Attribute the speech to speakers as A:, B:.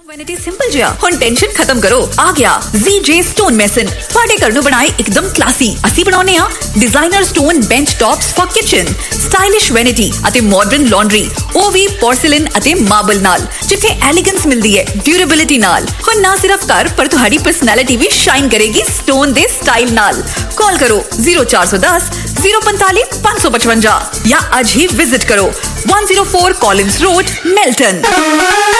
A: Vanity simple ਜਿਹਾ ਹੁਣ tension ਖਤਮ ਕਰੋ। ਆ ਗਿਆ ZJ ਸਟੋਨ ਮੈਸਨ ਤੁਹਾਡੇ ਘਰ ਨੂੰ ਬਣਾਏ ਇੱਕਦਮ ਕਲਾਸੀ। ਅਸੀਂ ਬਣਾਉਨੇ ਆ designer stone bench tops for kitchen, stylish vanity ਅਤੇ ਮਾਡਰਨ ਲਾਂਡਰੀ, ਉਹ ਵੀ ਪੋਰਸਿਲਨ ਅਤੇ ਮਾਰਬਲ ਨਾਲ, ਜਿੱਥੇ ਐਲੀਗੈਂਸ ਮਿਲਦੀ ਹੈ ਡਿਊਰੇਬਿਲਿਟੀ ਨਾਲ। ਹੁਣ ਨਾ ਸਿਰਫ ਘਰ ਪਰ ਤੁਹਾਡੀ ਪਰਸਨੈਲਿਟੀ ਵੀ ਸ਼ਾਈਨ ਕਰੇਗੀ ਸਟੋਨ ਦੇ ਸਟਾਈਲ ਨਾਲ। ਕਾਲ ਕਰੋ 0410 045 555 ਜਾਂ ਅੱਜ ਹੀ ਵਿਜ਼ਿਟ ਕਰੋ 104 ਕॉलिंस रोड, मेल्टन।